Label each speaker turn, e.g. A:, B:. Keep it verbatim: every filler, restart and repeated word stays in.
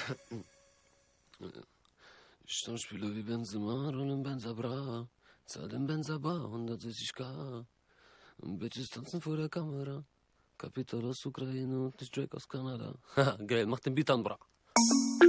A: Stammspieler wie Benzema, rollen Benza bra, zahl den Benza bar, hundertsechzig K. Bitches tanzen vor der Kamera. Kapital aus Ukraine und nicht Drake aus Kanada. Haha, geil, mach den Beat an, bra.